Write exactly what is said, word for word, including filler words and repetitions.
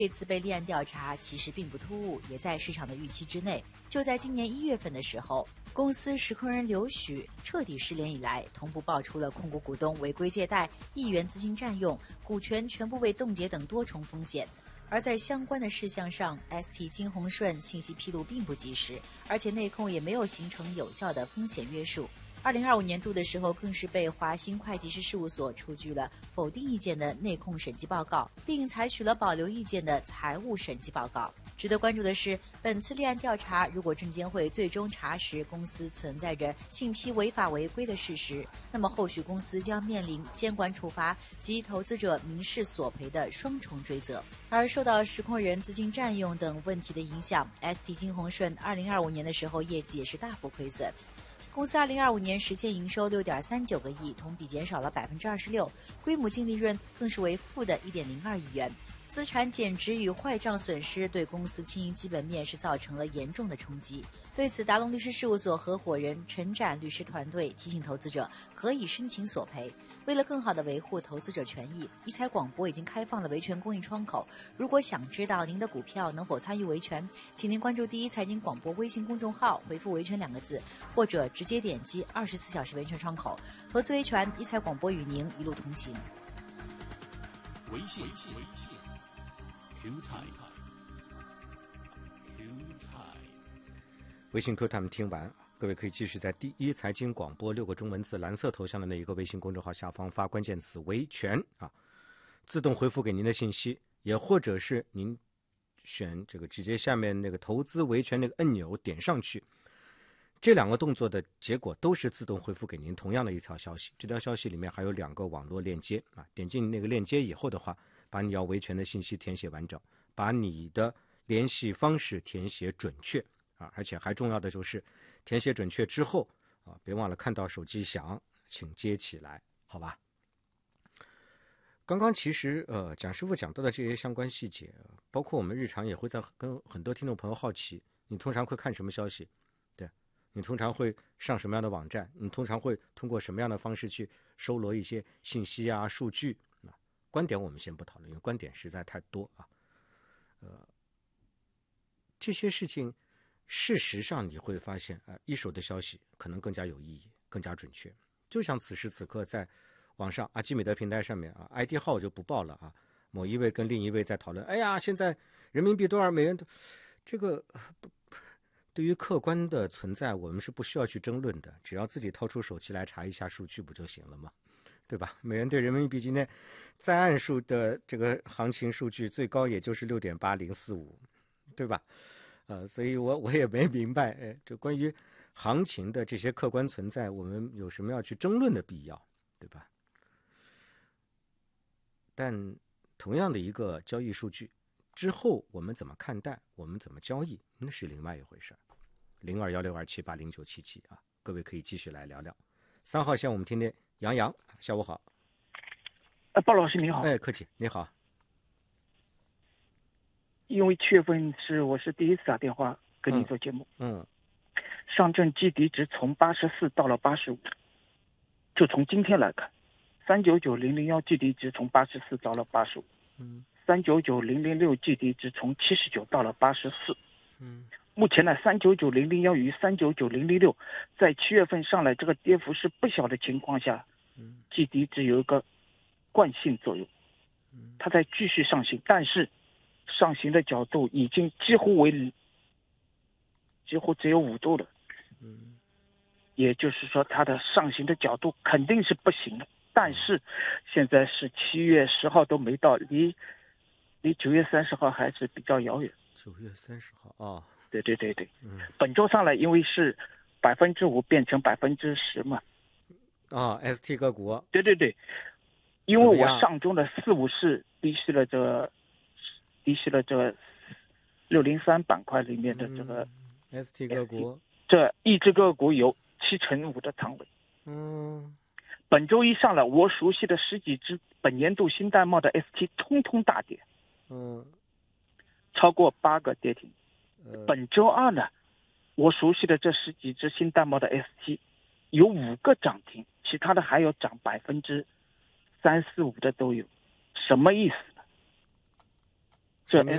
这次被立案调查其实并不突兀，也在市场的预期之内。就在今年一月份的时候，公司实控人刘许彻底失联以来，同步爆出了控股股东违规借贷、亿元资金占用、股权全部被冻结等多重风险。而在相关的事项上 ，S T 金鸿顺信息披露并不及时，而且内控也没有形成有效的风险约束。二零二五年度的时候，更是被华兴会计师事务所出具了否定意见的内控审计报告，并采取了保留意见的财务审计报告。值得关注的是，本次立案调查，如果证监会最终查实公司存在着信披违法违规的事实，那么后续公司将面临监管处罚及投资者民事索赔的双重追责。而受到实控人资金占用等问题的影响 ，S T 金鸿顺二零二五年的时候业绩也是大幅亏损。公司二零二五年实现营收六点三九个亿，同比减少了百分之二十六，规模净利润更是为负的一点零二亿元。资产减值与坏账损失对公司经营基本面是造成了严重的冲击。对此，达龙律师事务所合伙人陈展律师团队提醒投资者可以申请索赔。为了更好地维护投资者权益，一财广播已经开放了维权公益窗口。如果想知道您的股票能否参与维权，请您关注第一财经广播微信公众号，回复维权两个字，或者直接点击二十四小时维权窗口。投资维权，一财广播与您一路同行。 微信，微信，微信 ，Q 财， 微信 Q Time 听完。各位可以继续在第一财经广播六个中文字蓝色头像的那一个微信公众号下方发关键词维权啊，自动回复给您的信息，也或者是您选这个直接下面那个投资维权那个按钮点上去，这两个动作的结果都是自动回复给您同样的一条消息。这条消息里面还有两个网络链接啊，点进那个链接以后的话，把你要维权的信息填写完整，把你的联系方式填写准确啊，而且还重要的就是填写准确之后啊，别忘了看到手机响，请接起来，好吧？刚刚其实呃，蒋师傅讲到的这些相关细节，包括我们日常也会在跟很多听众朋友好奇，你通常会看什么消息？对，你通常会上什么样的网站？你通常会通过什么样的方式去收罗一些信息啊、数据？啊，观点我们先不讨论，因为观点实在太多啊。呃，这些事情。事实上你会发现，呃，一手的消息可能更加有意义，更加准确。就像此时此刻在网上啊，基美德平台上面啊 ，I D 号就不报了啊。某一位跟另一位在讨论，哎呀，现在人民币多少美元？这个对于客观的存在，我们是不需要去争论的，只要自己掏出手机来查一下数据不就行了吗？对吧？美元对人民币今天在岸数的这个行情数据最高也就是六点八零四五，对吧？呃，所以我我也没明白，哎，这关于行情的这些客观存在，我们有什么要去争论的必要，对吧？但同样的一个交易数据之后，我们怎么看待，我们怎么交易，那是另外一回事。零二幺六二七八零九七七啊，各位可以继续来聊聊。三号线我们听听杨洋，下午好。 呃，鲍老师你好。 哎，客气，你好。 因为七月份是我是第一次打电话跟你做节目， 嗯，嗯上证 G 底值从八十四到了八十五，就从今天来看，三九九零零一 G 底值从八十四到了八十五， 嗯， 三九九零零六 G 底值从七十九到了八十四， 嗯， 目前呢，三九九零零一与三九九零零六在七月份上来这个跌幅是不小的情况下， 嗯 ，G 底值有一个惯性作用，它在继续上行，但是上行的角度已经几乎为几乎只有五度了， 嗯， 也就是说它的上行的角度肯定是不行的。但是现在是七月十号都没到，离离九月三十号还是比较遥远。 九月三十号啊， 对对对对， 嗯， 本周上来因为是百分之五变成百分之十嘛， 啊 ，S T 个股， 对对对，因为我上周的四五是低吸了这个。低吸了这六零三板块里面的这个 S T 个股， 这一只个股有七成五的仓位。 嗯， 本周一上来，我熟悉的十几只本年度新淡茂的 S T 通通大跌， 嗯， 超过八个跌停。 呃、 本周二呢，我熟悉的这十几只新淡茂的 S T 有五个涨停，其他的还有涨百分之三四五的都有，什么意思？ 这